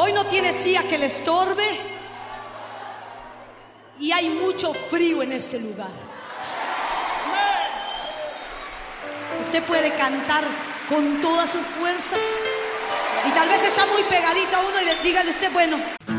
Hoy no tiene silla que le estorbe y hay mucho frío en este lugar. Usted puede cantar con todas sus fuerzas y tal vez está muy pegadito a uno y dígale usted, bueno.